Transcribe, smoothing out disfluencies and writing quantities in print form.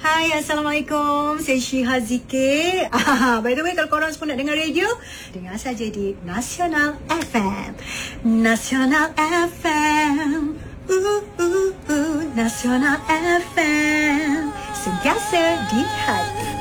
Hai, Assalamualaikum. Saya Syiha Zikir. By the way, kalau korang semua nak dengar radio, dengar saja di Nasional FM. Nasional FM. Nasional FM. Sentiasa di hati.